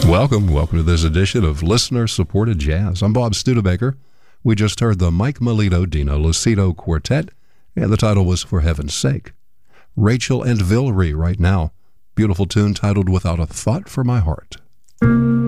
Welcome to this edition of Listener-Supported Jazz. I'm Bob Studebaker. We just heard the Mike Melito-Dino Lucido Quartet, and the title was For Heaven's Sake. Rachel and Villery right now. Beautiful tune titled Without a Thought for My Heart.